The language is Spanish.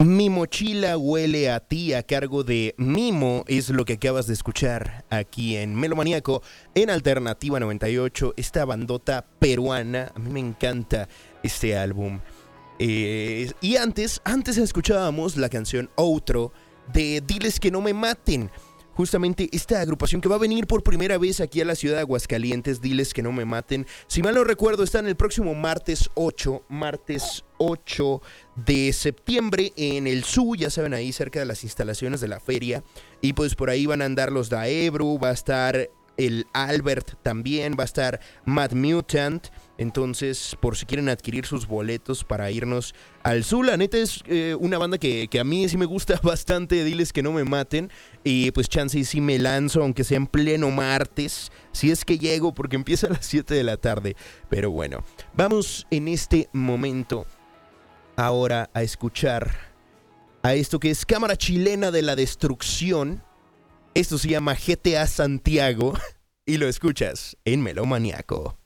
Mi mochila huele a ti, a cargo de Mimo, es lo que acabas de escuchar aquí en Melomaníaco, en Alternativa 98, esta bandota peruana. A mí me encanta este álbum. Y antes escuchábamos la canción Outro de Diles que no me maten. Justamente esta agrupación que va a venir por primera vez aquí a la ciudad de Aguascalientes, Diles que no me maten. Si mal no recuerdo, están el próximo martes 8 de septiembre en el Zoo, ya saben, ahí cerca de las instalaciones de la feria. Y pues por ahí van a andar los Daebru, va a estar el Albert también, va a estar Mad Mutant. Entonces, por si quieren adquirir sus boletos para irnos al Zoo, la neta es una banda que a mí sí me gusta bastante, Diles que no me maten. Y pues chance y sí me lanzo, aunque sea en pleno martes, si es que llego, porque empieza a las 7 de la tarde. Pero bueno, vamos en este momento ahora a escuchar a esto que es Cámara Chilena de la Destrucción. Esto se llama GTA Santiago y lo escuchas en Melomaníaco.